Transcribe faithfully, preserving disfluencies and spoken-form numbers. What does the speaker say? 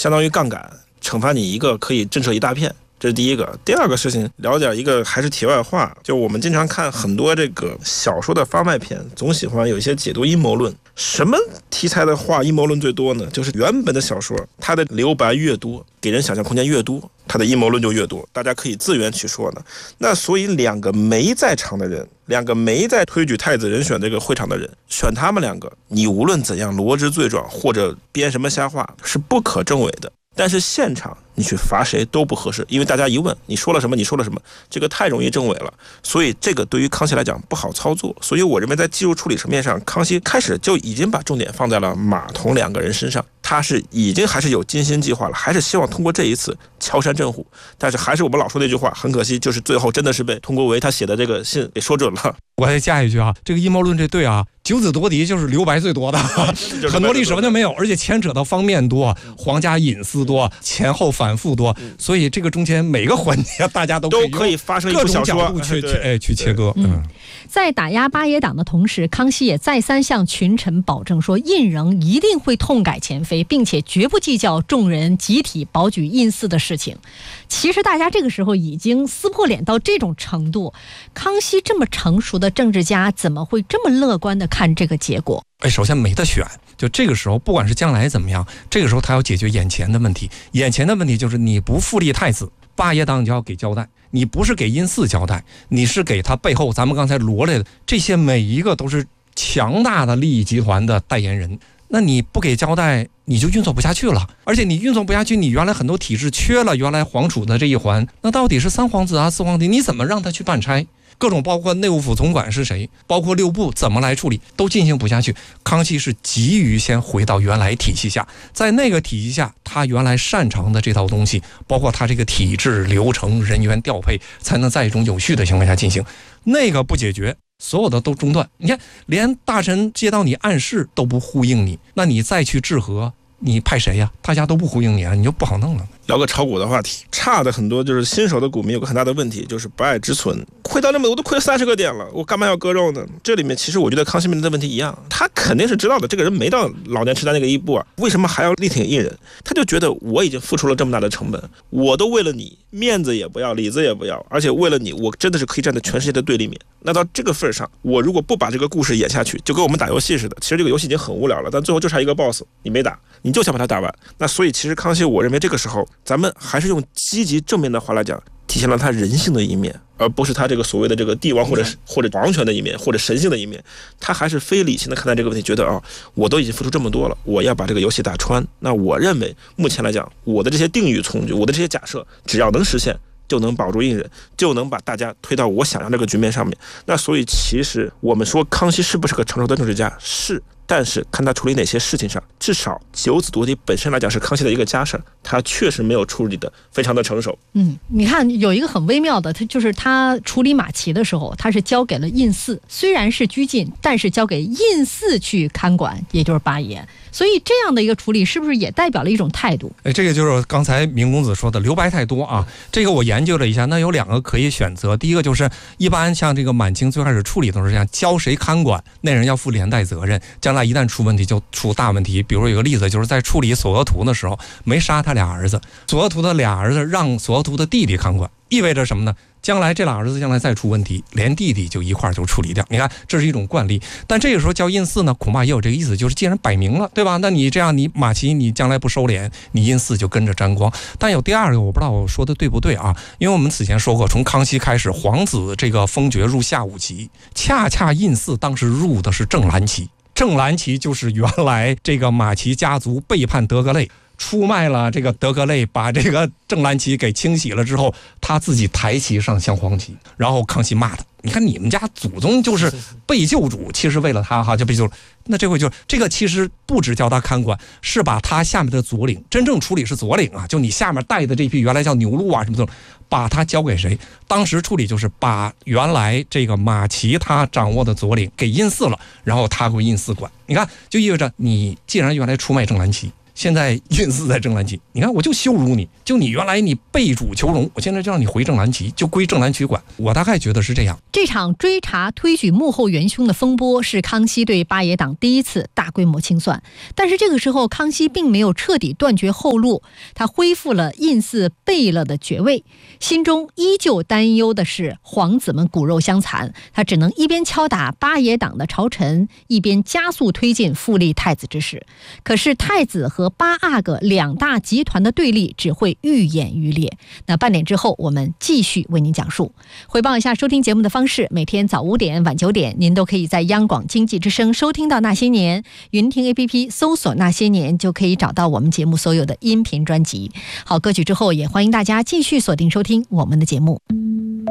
相当于杠杆，惩罚你一个可以震慑一大片。这是第一个。第二个事情，聊点一个还是题外话，就我们经常看很多这个小说的番外篇，总喜欢有一些解读阴谋论。什么题材的话阴谋论最多呢？就是原本的小说它的留白越多，给人想象空间越多，它的阴谋论就越多，大家可以自圆其说呢。那所以两个没在场的人，两个没在推举太子人选这个会场的人，选他们两个，你无论怎样罗织罪状或者编什么瞎话，是不可证伪的。但是现场你去罚谁都不合适，因为大家一问你说了什么，你说了什么，这个太容易证伪了。所以这个对于康熙来讲不好操作。所以我认为在技术处理层面上，康熙开始就已经把重点放在了马童两个人身上，他是已经还是有精心计划了，还是希望通过这一次敲山震虎。但是还是我们老说那句话，很可惜，就是最后真的是被佟国维他写的这个信给说准了。 我再加一句啊，这个阴谋论这对啊，九子夺嫡就是留白最多的，很多历史完全没有，而且牵扯到方面多，皇家隐私多，前后反复多，所以这个中间每个环节大家都可以都可以发生一部小说， 各种角度去去哎去切割。 嗯，在打压八爷党的同时，康熙也再三向群臣保证说，胤禛一定会痛改前非，并且绝不计较众人集体保举胤祀的事情。其实大家这个时候已经撕破脸到这种程度，康熙这么成熟的政治家怎么会这么乐观的看这个结果？ 哎，首先没得选，就这个时候不管是将来怎么样，这个时候他要解决眼前的问题。眼前的问题就是你不复立太子，八爷党你就要给交代，你不是给胤祀交代，你是给他背后咱们刚才罗列的这些每一个都是强大的利益集团的代言人。那你不给交代，你就运作不下去了。而且你运作不下去，你原来很多体制缺了原来皇储的这一环，那到底是三皇子啊四皇子，你怎么让他去办差？各种包括内务府总管是谁，包括六部怎么来处理，都进行不下去。康熙是急于先回到原来体系下，在那个体系下，他原来擅长的这套东西，包括他这个体制流程人员调配，才能在一种有序的情况下进行。那个不解决，所有的都中断。你看，连大臣接到你暗示都不呼应你，那你再去治和，你派谁呀？大家都不呼应你啊，你就不好弄了。 聊个炒股的话题，差的很多，就是新手的股民有个很大的问题，就是不爱止损。亏到那么多，我都亏了三十个点了，我干嘛要割肉呢？这里面其实我觉得康熙面临的问题一样，他肯定是知道的，这个人没到老年痴呆那个一步啊，为什么还要力挺胤禛？他就觉得我已经付出了这么大的成本，我都为了你面子也不要，里子也不要，而且为了你，我真的是可以站在全世界的对立面。那到这个份上，我如果不把这个故事演下去，就跟我们打游戏似的，其实这个游戏已经很无聊了，但最后就差一个 boss， 你没打，你就想把它打完。那所以其实康熙，我认为这个时候咱们还是用积极正面的话来讲，体现了他人性的一面，而不是他这个所谓的这个帝王或者或者皇权的一面，或者神性的一面。他还是非理性的看待这个问题，觉得啊、哦，我都已经付出这么多了，我要把这个游戏打穿。那我认为目前来讲，我的这些定语从句，我的这些假设，只要能实现，就能保住胤禛，就能把大家推到我想要这个局面上面。那所以其实我们说康熙是不是个成熟的政治家，是。但是看他处理哪些事情上，至少九子夺嫡本身来讲是康熙的一个家事，他确实没有处理的非常的成熟。 嗯，你看有一个很微妙的，他就是他处理马齐的时候，他是交给了胤祀，虽然是拘禁，但是交给胤祀去看管，也就是八爷。所以这样的一个处理，是不是也代表了一种态度？ 哎，这个就是刚才明公子说的留白太多啊。这个我研究了一下，那有两个可以选择。第一个就是一般像这个满清最开始处理都是这样，交谁看管，那人要负连带责任，将来一旦出问题就出大问题。比如有个例子，就是在处理索额图的时候，没杀他俩儿子，索额图的俩儿子让索额图的弟弟看管，意味着什么呢？将来这俩儿子将来再出问题，连弟弟就一块就处理掉。你看，这是一种惯例。但这个时候交胤祀呢，恐怕也有这个意思，就是既然摆明了，对吧？那你这样，你马齐你将来不收敛，你胤祀就跟着沾光。但有第二个，我不知道我说的对不对啊？因为我们此前说过，从康熙开始，皇子这个封爵入下五旗，恰恰胤祀当时入的是正蓝旗。正蓝旗就是原来这个马齐家族背叛德格类，出卖了这个德格类，把这个正蓝旗给清洗了之后，他自己抬旗上镶黄旗，然后康熙骂他，你看你们家祖宗就是被救主，其实为了他哈就被救了。那这回就这个其实不只叫他看管，是把他下面的左领，真正处理是左领啊，就你下面带的这批原来叫牛鹿啊什么的，把他交给谁？当时处理就是把原来这个马齐他掌握的左领给胤祀了，然后他归胤祀管。你看，就意味着你既然原来出卖正蓝旗， 现在印祀在正蓝旗，你看我就羞辱你，就你原来你背主求荣，我现在就让你回正蓝旗，就归正蓝旗管。我大概觉得是这样。 这场追查推举幕后元凶的风波是康熙对八爷党第一次大规模清算，但是这个时候康熙并没有彻底断绝后路，他恢复了印祀贝勒的爵位，心中依旧担忧的是皇子们骨肉相残，他只能一边敲打八爷党的朝臣，一边加速推进复立太子之事。可是太子和八阿哥两大集团的对立只会愈演愈烈。那半点之后我们继续为您讲述。回报一下收听节目的方式，每天早五点晚九点您都可以在央广经济之声收听到那些年，云听 A P P 搜索那些年就可以找到我们节目所有的音频专辑。好，歌曲之后也欢迎大家继续锁定收听我们的节目。